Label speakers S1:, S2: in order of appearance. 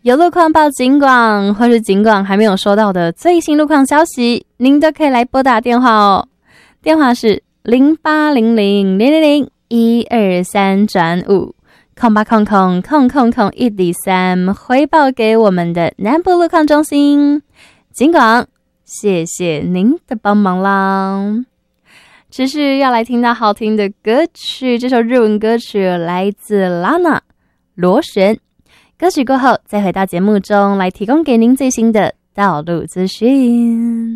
S1: 有路况报警广，或是警广还没有收到的最新路况消息，您都可以来拨打电话哦。电话是0800-00123-50800-103回报给我们的南部路况中心。警广，谢谢您的帮忙啦。持续要来听到好听的歌曲，这首日文歌曲来自 Lana 螺旋。歌曲过后再回到节目中来提供给您最新的道路资讯。